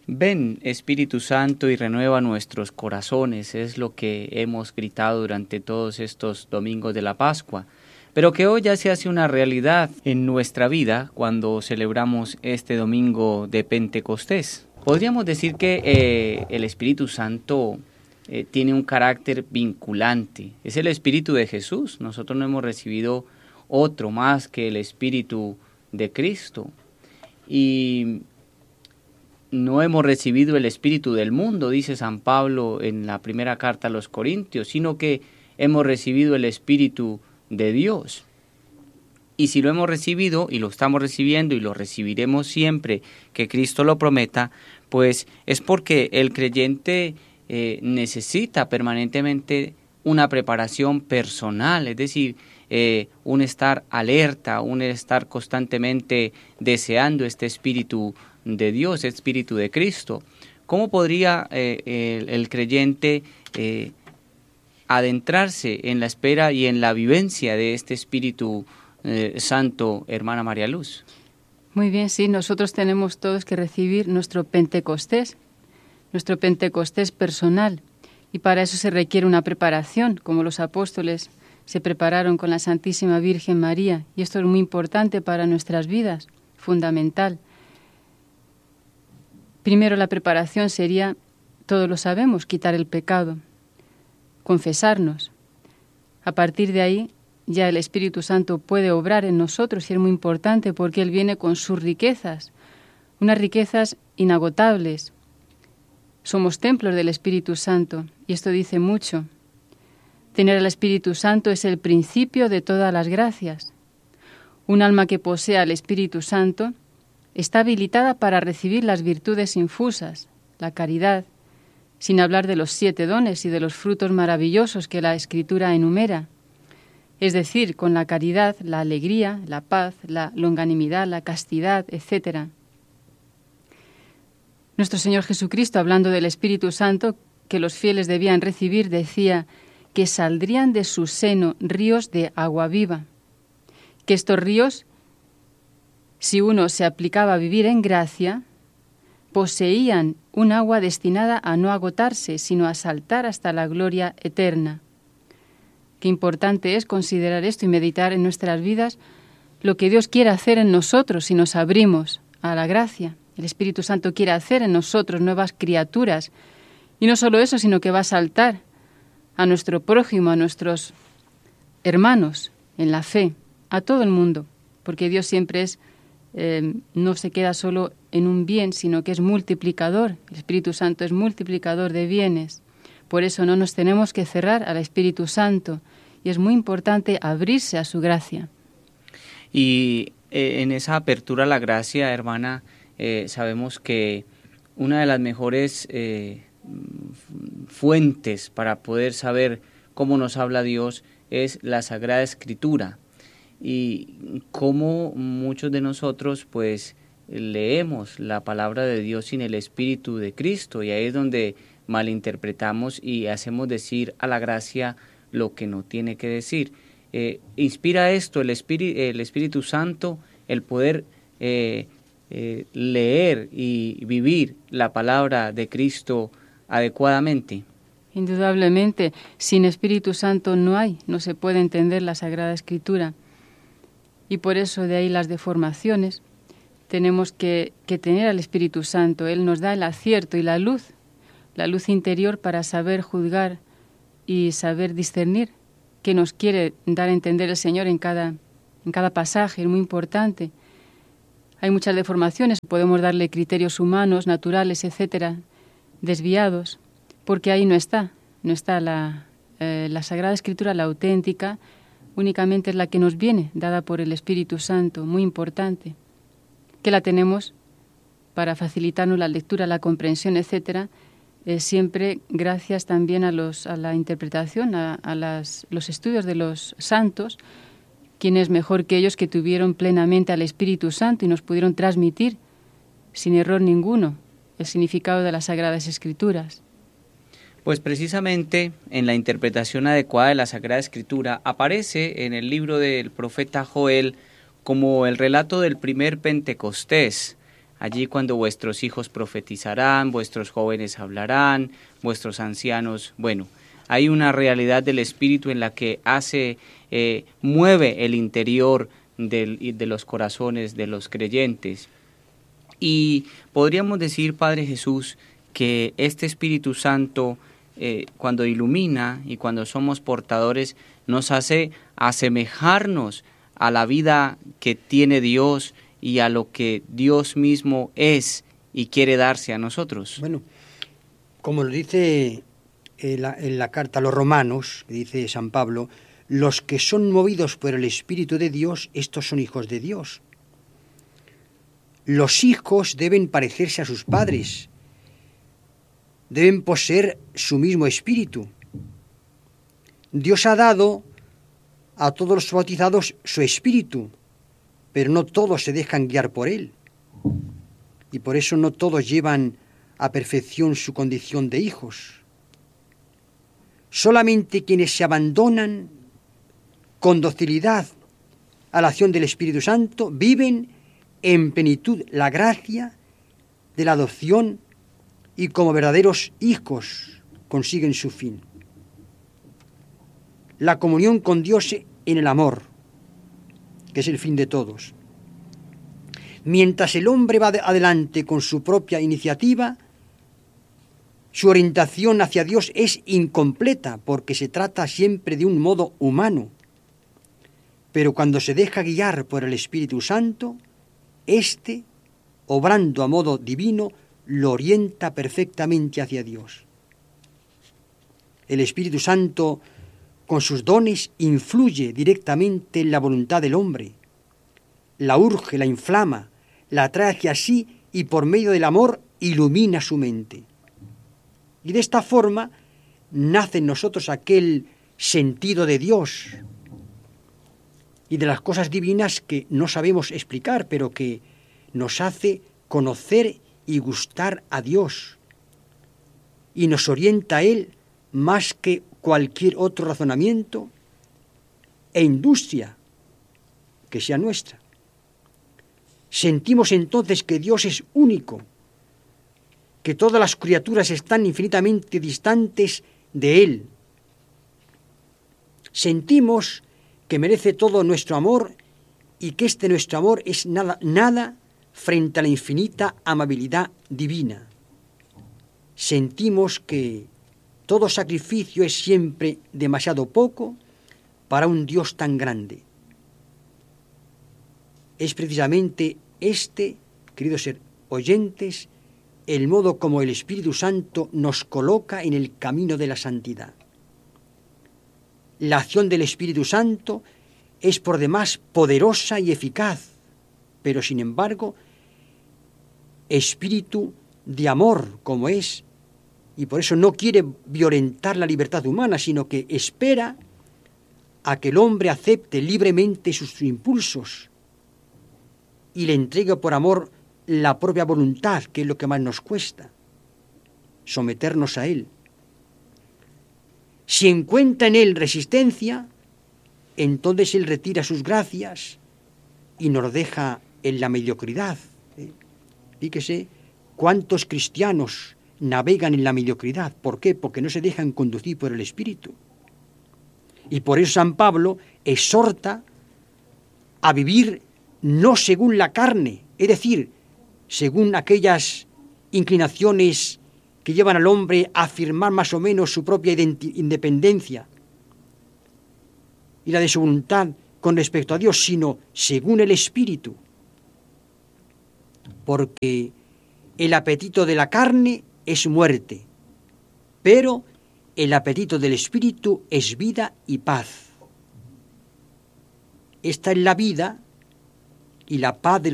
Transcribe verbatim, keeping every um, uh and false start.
Ven, Espíritu Santo, y renueva nuestros corazones, es lo que hemos gritado durante todos estos domingos de la Pascua, pero que hoy ya se hace una realidad en nuestra vida cuando celebramos este domingo de Pentecostés. Podríamos decir que eh, el Espíritu Santo eh, tiene un carácter vinculante, es el Espíritu de Jesús. Nosotros no hemos recibido otro más que el Espíritu de Cristo, y no hemos recibido el espíritu del mundo, dice San Pablo en la primera carta a los Corintios, sino que hemos recibido el Espíritu de Dios. Y si lo hemos recibido, y lo estamos recibiendo, y lo recibiremos siempre que Cristo lo prometa, pues es porque el creyente eh, necesita permanentemente una preparación personal, es decir, eh, un estar alerta, un estar constantemente deseando este Espíritu de Dios, Espíritu de Cristo. ¿Cómo podría eh, el, el creyente eh, adentrarse en la espera y en la vivencia de este Espíritu eh, Santo, hermana María Luz? Muy bien, sí, nosotros tenemos todos que recibir nuestro Pentecostés, nuestro Pentecostés personal, y para eso se requiere una preparación, como los apóstoles se prepararon con la Santísima Virgen María, y esto es muy importante para nuestras vidas, fundamental. Primero, la preparación sería, todos lo sabemos, quitar el pecado, confesarnos. A partir de ahí, ya el Espíritu Santo puede obrar en nosotros, y es muy importante porque Él viene con sus riquezas, unas riquezas inagotables. Somos templos del Espíritu Santo, y esto dice mucho. Tener al Espíritu Santo es el principio de todas las gracias. Un alma que posea al Espíritu Santo está habilitada para recibir las virtudes infusas, la caridad, sin hablar de los siete dones y de los frutos maravillosos que la Escritura enumera. Es decir, con la caridad, la alegría, la paz, la longanimidad, la castidad, etcétera. Nuestro Señor Jesucristo, hablando del Espíritu Santo que los fieles debían recibir, decía que saldrían de su seno ríos de agua viva, que estos ríos, si uno se aplicaba a vivir en gracia, poseían un agua destinada a no agotarse, sino a saltar hasta la gloria eterna. Qué importante es considerar esto y meditar en nuestras vidas lo que Dios quiere hacer en nosotros si nos abrimos a la gracia. El Espíritu Santo quiere hacer en nosotros nuevas criaturas. Y no solo eso, sino que va a saltar a nuestro prójimo, a nuestros hermanos en la fe, a todo el mundo, porque Dios siempre es Eh, no se queda solo en un bien, sino que es multiplicador. El Espíritu Santo es multiplicador de bienes. Por eso no nos tenemos que cerrar al Espíritu Santo, y es muy importante abrirse a su gracia. Y eh, en esa apertura a la gracia, hermana, eh, sabemos que una de las mejores eh, fuentes para poder saber cómo nos habla Dios es la Sagrada Escritura. Y cómo muchos de nosotros pues leemos la palabra de Dios sin el Espíritu de Cristo, y ahí es donde malinterpretamos y hacemos decir a la gracia lo que no tiene que decir. Eh, inspira esto el Espíritu, el Espíritu Santo, el poder eh, eh, leer y vivir la palabra de Cristo adecuadamente. Indudablemente, sin Espíritu Santo no hay, no se puede entender la Sagrada Escritura. Y por eso de ahí las deformaciones. Tenemos que, que tener al Espíritu Santo. Él nos da el acierto y la luz, la luz interior para saber juzgar y saber discernir qué nos quiere dar a entender el Señor en cada, en cada pasaje. Es muy importante. Hay muchas deformaciones, podemos darle criterios humanos, naturales, etcétera, desviados, porque ahí no está, no está la, eh, la Sagrada Escritura, la auténtica. Únicamente es la que nos viene, dada por el Espíritu Santo, muy importante, que la tenemos para facilitarnos la lectura, la comprensión, etcétera, eh, siempre gracias también a, los, a la interpretación, a, a las, los estudios de los santos, quienes mejor que ellos que tuvieron plenamente al Espíritu Santo y nos pudieron transmitir, sin error ninguno, el significado de las Sagradas Escrituras. Pues precisamente en la interpretación adecuada de la Sagrada Escritura aparece en el libro del profeta Joel como el relato del primer Pentecostés. allí cuando vuestros hijos profetizarán, vuestros jóvenes hablarán, vuestros ancianos, bueno, hay una realidad del Espíritu en la que hace, eh, mueve el interior del, de los corazones de los creyentes. Y podríamos decir, Padre Jesús, que este Espíritu Santo, eh, cuando ilumina y cuando somos portadores, nos hace asemejarnos a la vida que tiene Dios y a lo que Dios mismo es y quiere darse a nosotros. Bueno, como lo dice en la, en la carta a los Romanos, que dice San Pablo, los que son movidos por el Espíritu de Dios, estos son hijos de Dios. Los hijos deben parecerse a sus padres, deben poseer su mismo espíritu. Dios ha dado a todos los bautizados su espíritu, pero no todos se dejan guiar por él. Y por eso no todos llevan a perfección su condición de hijos. Solamente quienes se abandonan con docilidad a la acción del Espíritu Santo viven en plenitud la gracia de la adopción y como verdaderos hijos consiguen su fin. La comunión con Dios en el amor, que es el fin de todos. Mientras el hombre va adelante con su propia iniciativa, su orientación hacia Dios es incompleta porque se trata siempre de un modo humano. Pero cuando se deja guiar por el Espíritu Santo, éste, obrando a modo divino, lo orienta perfectamente hacia Dios. El Espíritu Santo, con sus dones, influye directamente en la voluntad del hombre, la urge, la inflama, la atrae hacia sí y por medio del amor ilumina su mente. Y de esta forma nace en nosotros aquel sentido de Dios y de las cosas divinas que no sabemos explicar, pero que nos hace conocer y gustar a Dios y nos orienta a Él más que cualquier otro razonamiento e industria que sea nuestra. Sentimos entonces que Dios es único, que todas las criaturas están infinitamente distantes de Él. Sentimos que merece todo nuestro amor y que este nuestro amor es nada, nada frente a la infinita amabilidad divina. Sentimos que todo sacrificio es siempre demasiado poco para un Dios tan grande. Es precisamente este, queridos oyentes, el modo como el Espíritu Santo nos coloca en el camino de la santidad. La acción del Espíritu Santo es por demás poderosa y eficaz, pero sin embargo, espíritu de amor como es, y por eso no quiere violentar la libertad humana, sino que espera a que el hombre acepte libremente sus impulsos y le entregue por amor la propia voluntad, que es lo que más nos cuesta, someternos a él. Si encuentra en él resistencia, entonces él retira sus gracias y nos deja en la mediocridad. ¿Eh? Fíjese cuántos cristianos navegan en la mediocridad. ¿Por qué? Porque no se dejan conducir por el Espíritu. Y por eso San Pablo exhorta a vivir no según la carne, es decir, según aquellas inclinaciones que llevan al hombre a afirmar más o menos su propia independencia y la de su voluntad con respecto a Dios, sino según el Espíritu. Porque el apetito de la carne es muerte, pero el apetito del Espíritu es vida y paz. Esta es la vida y la paz de